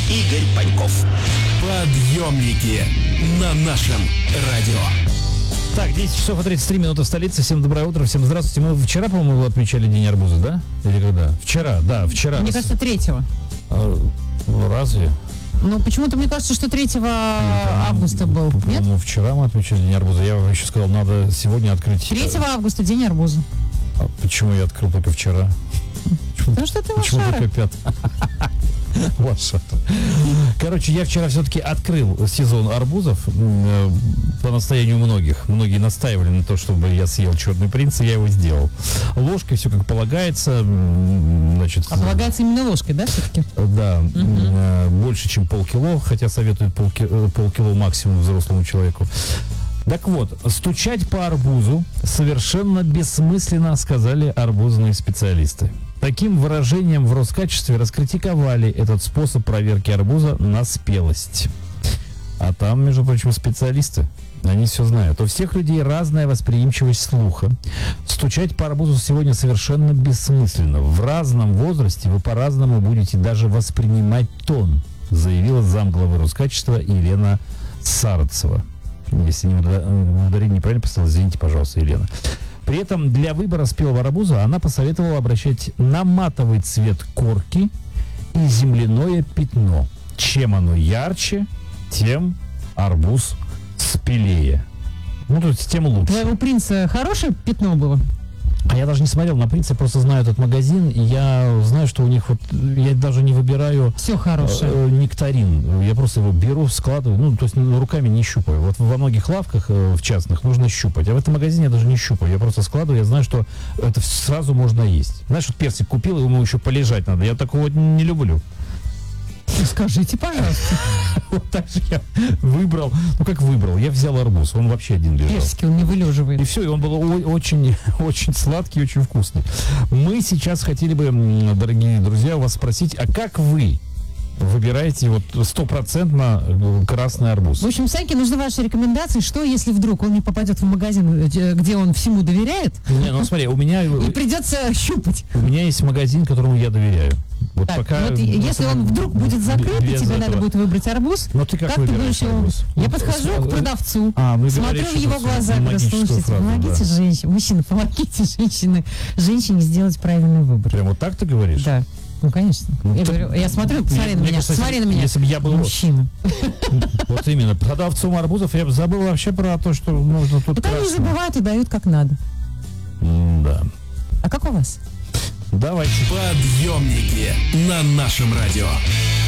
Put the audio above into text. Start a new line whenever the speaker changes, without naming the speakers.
Игорь Паньков.
Подъемники на нашем радио.
Так, 10 часов и 33 минуты в столице. Всем доброе утро, всем здравствуйте. Мы вчера, по-моему, отмечали День арбуза, да? Или когда? Вчера, да, вчера.
Мне кажется, 3-го.
Разве?
Ну, почему-то мне кажется, что 3 августа был. Нет?
Ну, вчера мы отмечали День арбуза. Я вам еще сказал, надо сегодня открыть...
3 августа День арбуза.
А почему я открыл только вчера?
Потому что ты
Почему
лошара.
только 5? Лошара. Короче, я вчера все-таки открыл сезон арбузов по настоянию многих. Многие настаивали на то, чтобы я съел черный принц, и я его сделал. Ложкой, все как полагается. Значит,
А полагается именно ложкой, да, все-таки?
Да, больше, чем полкило, хотя советуют полкило максимум взрослому человеку. Так вот, стучать по арбузу совершенно бессмысленно, сказали арбузные специалисты. Таким выражением в Роскачестве раскритиковали этот способ проверки арбуза на спелость. А там, между прочим, специалисты. Они все знают. У всех людей разная восприимчивость слуха. Стучать по арбузу сегодня совершенно бессмысленно. В разном возрасте вы по-разному будете даже воспринимать тон, заявила замглавы Роскачества Елена Сарцева. Если ударение неправильно поставил, извините, пожалуйста, Елена. При этом для выбора спелого арбуза она посоветовала обращать на матовый цвет корки и земляное пятно. Чем оно ярче, тем арбуз спелее. Ну, то есть тем лучше.
Твоего принца хорошее пятно было?
А я даже не смотрел на принца, я просто знаю этот магазин, и я знаю, что у них вот, я даже не выбираю
Все хорошее.
нектарин, я просто его беру, складываю, ну, то есть руками не щупаю. Вот во многих лавках в частных нужно щупать, а в этом магазине я даже не щупаю, я просто складываю, я знаю, что это сразу можно есть. Знаешь, вот персик купил, ему еще полежать надо, я такого не люблю.
Скажите, пожалуйста.
Вот так же я выбрал, ну как выбрал, я взял арбуз, он вообще один лежал.
Персики он не вылеживает.
И все, и он был очень, очень сладкий, очень вкусный. Мы сейчас хотели бы, дорогие друзья, у вас спросить, а как вы выбираете вот стопроцентно красный арбуз?
В общем, Саньке нужны ваши рекомендации, что если вдруг он не попадет в магазин, где он всему доверяет,
Не, ну смотри, у меня
и придется щупать.
есть магазин, которому я доверяю. Вот
Так,
пока,
вот если он вдруг будет закрыт, и
без
тебе надо
этого.
будет выбрать арбуз,
Но ты как
ты
выбираешь
будешь его...
арбуз?
Я
Вот,
подхожу к продавцу,
мы
смотрю
говорили,
в его
что
глаза, говорю,
магическую
слушайте,
фразу,
помогите
да.
женщине, мужчина, помогите женщине сделать правильный выбор.
Прям вот так ты говоришь?
Да. Ну, конечно.
Ну,
Я
ты-
говорю, я смотрю, посмотри на
Мне
меня,
кажется,
смотри на меня.
если бы я был
Мужчина.
вот именно продавцом арбузов, я бы забыл вообще про то, что нужно тут
Вот они
красный.
забывают и дают как надо.
Да.
А как у вас?
Давайте.
Подъемники на нашем радио.